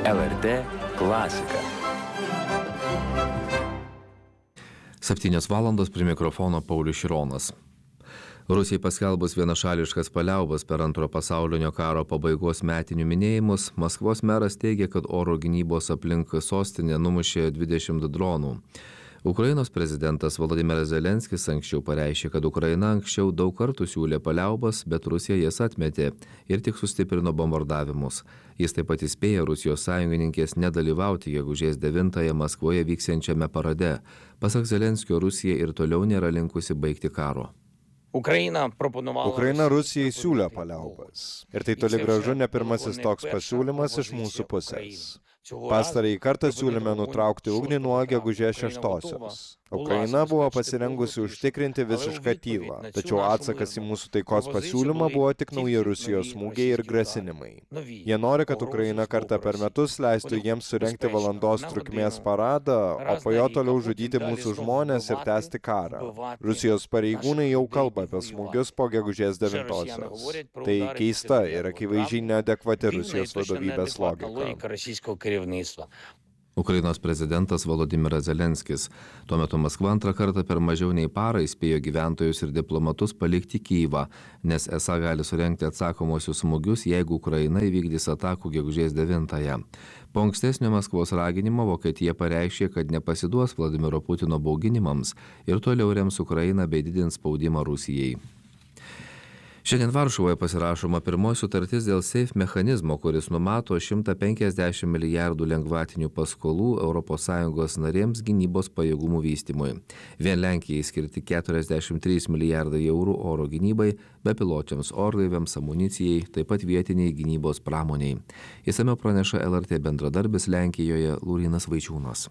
LRT klasika. 7 valandos prie mikrofono Paulius Šironas. Rusijai paskelbus vienašališkas paliaubas per Antrojo pasaulinio karo pabaigos metinių minėjimus, Maskvos meras teigia, kad oro gynybos aplink sostinę numušė 20 dronų. Ukrainos prezidentas Volodymyras Zelenskis anksčiau pareiškė, kad Ukraina anksčiau daug kartų siūlė paliaubas, bet Rusija jas atmetė ir tik sustiprino bombardavimus. Jis taip pat įspėjo Rusijos sąjungininkės nedalyvauti gegužės 9-ąją Maskvoje vyksiančiame parade. Pasak Zelenskio, Rusija ir toliau nėra linkusi baigti karo. Ukraina Rusijai siūlė paliaubas. Ir tai toli gražu ne pirmasis toks pasiūlymas iš mūsų pusės. Pastarąjį kartą siūlėme nutraukti ugnį nuo gegužės 6-osios. Ukraina buvo pasirengusi užtikrinti visišką tylą, tačiau atsakas į mūsų taikos pasiūlymą buvo tik nauji Rusijos smūgiai ir grasinimai. Jie nori, kad Ukraina kartą per metus leistų jiems surengti valandos trukmės paradą, o po jo toliau žudyti mūsų žmones ir tęsti karą. Rusijos pareigūnai jau kalba apie smūgius po gegužės 9-osios. Tai keista ir akivaizdžiai neadekvati Rusijos vadovybės logika. Ukrainos prezidentas Volodymyras Zelenskis. Tuo metu Maskva antrą kartą per mažiau nei parą įspėjo gyventojus ir diplomatus palikti Kyjivą, nes esą gali surengti atsakomosius smūgius, jeigu Ukraina įvykdys atakų gegužės 9-ąją. Po ankstesnio Maskvos raginimo Vokietija pareiškė, kad nepasiduos Vladimiro Putino bauginimams ir toliau rems Ukrainą bei didins spaudimą Rusijai. Šiandien Varšuvoje pasirašoma pirmoji sutartis dėl SAFE mechanizmo, kuris numato 150 milijardų lengvatinių paskolų ES narėms gynybos pajėgumų vystymui. Vien Lenkijai skirti 43 milijardai eurų oro gynybai, bepiločiams orlaiviams, amunicijai, taip pat vietiniai gynybos pramoniai. Išsamiau praneša LRT bendradarbis Lenkijoje Laurynas Vaičiūnas.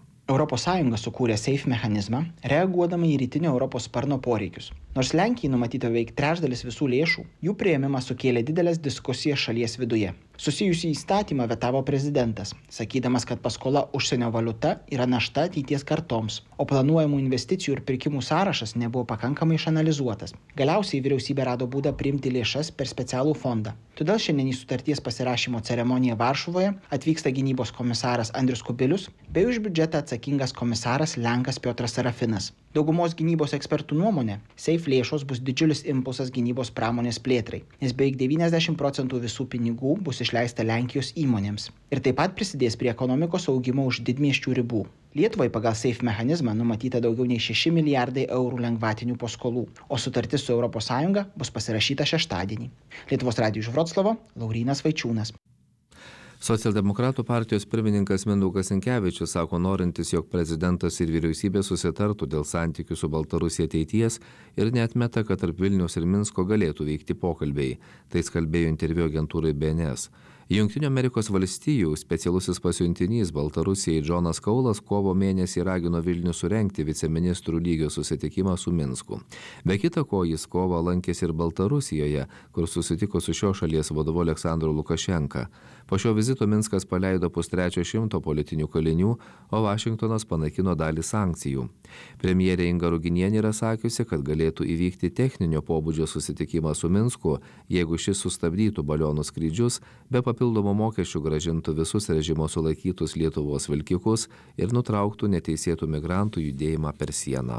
ES sukūrė SAFE mechanizmą, reaguodama į rytinio Europos sparno poreikius. Nors Lenkijai numatyta beveik trečdalis visų lėšų, jų priėmimas sukėlė didelės diskusijas šalies viduje. Susijusį įstatymą vetavo prezidentas, sakydamas, kad paskola užsienio valiuta yra našta ateities kartoms, o planuojamų investicijų ir pirkimų sąrašas nebuvo pakankamai išanalizuotas. Galiausiai vyriausybė rado būdą priimti lėšas per specialų fondą. Todėl šiandien į sutarties pasirašymo ceremoniją Varšuvoje atvyksta gynybos komisaras Andrius Kubilius bei už biudžetą atsakingas komisaras Lenkas Piotras Serafinas. Daugumos gynybos ekspertų nuomonė, SAFE lėšos bus didžiulis impulsas gynybos pramonės plėtrai, nes beveik 90% visų pinigų bus išleista Lenkijos įmonėms ir taip pat prisidės prie ekonomikos augimo už didmiesčių ribų. Lietuvai pagal SAFE mechanizmą numatyta daugiau nei 6 milijardai eurų lengvatinių paskolų, o sutartis su ES bus pasirašyta šeštadienį. Lietuvos radijui iš Vroclavo, Laurynas Vaičiūnas. Socialdemokratų partijos pirmininkas Mindaugas Sinkevičius sako norintis, jog prezidentas ir vyriausybė susitartų dėl santykių su Baltarusija ateities ir neatmeta, kad tarp Vilniaus ir Minsko galėtų vykti pokalbiai. Tai kalbėjo interviu agentūrai BNS. Jungtinių Amerikos valstijų specialusis pasiuntinys Baltarusijai Džonas Kaulas kovo mėnesį ragino Vilnių surengti viceministrų lygio susitikimą su Minsku. Be kita ko, jis kovą lankėsi ir Baltarusijoje, kur susitiko su šios šalies vadovu Aleksandru Lukašenka. Po šio vizito Minskas paleido 150 politinių kalinių, o Vašingtonas panaikino dalį sankcijų. Premjerė Inga Ruginienė yra sakiusi, kad galėtų įvykti techninio pobūdžio susitikimas su Minsku, jeigu šis sustabdytų balionų skrydžius, be papildomų mokesčių grąžintų visus režimo sulaikytus Lietuvos vilkikus ir nutrauktų neteisėtų migrantų judėjimą per sieną.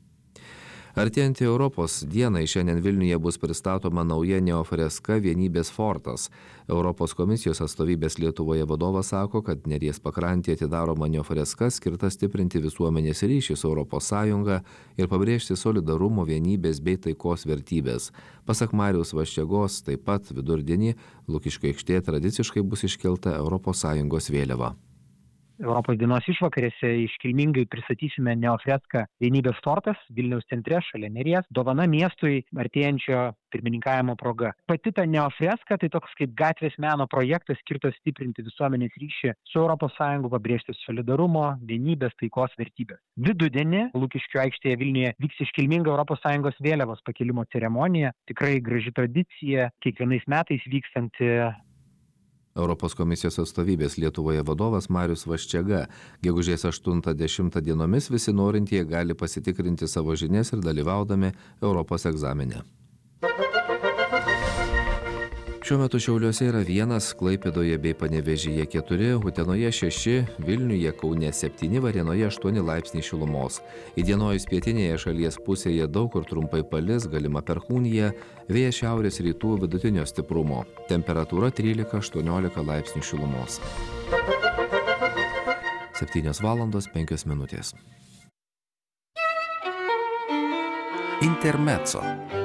Artėjant Europos dienai šiandien Vilniuje bus pristatoma nauja neofreska Vienybės fortas. Europos komisijos atstovybės Lietuvoje vadovas sako, kad Neries pakrantėje atidaroma neofreska skirta stiprinti visuomenės ryšį su ES ir pabrėžti solidarumo, vienybės bei taikos vertybės. Pasak Mariaus Vaščegos, taip pat vidurdienį Lukiškių aikštėje tradiciškai bus iškelta ES vėliava. Europos dienos išvakarėse iškilmingai pristatysime neofreską Vienybės fortas Vilniaus centre šalia Neries, dovana miestui artėjančio pirmininkavimo proga. Pati ta neofreska tai toks kaip gatvės meno projektas skirtas stiprinti visuomenės ryšį su ES, pabrėžti solidarumo, vienybės, taikos vertybės. Vidudienį Lukiškių aikštėje Vilniuje vyks iškilminga ES vėliavos pakėlimo ceremonija, tikrai graži tradicija, kiekvienais metais vykstanti. Europos komisijos atstovybės Lietuvoje vadovas Marius Vaščega. Gegužės 8-10 dienomis visi norintieji gali pasitikrinti savo žinias ir dalyvaudami Europos egzamine. Šiuo metu Šiauliuose yra 1, Klaipėdoje bei Panevėžyje 4, Utenoje 6, Vilniuje, Kaune 7, Varėnoje 8 laipsniai šilumos. Įdienojus pietinėje šalies pusėje daug kur trumpai palis, galima perkūnija, vėjas šiaurės rytų vidutinio stiprumo. Temperatūra 13-18 laipsnių šilumos. 7:05. Intermezzo.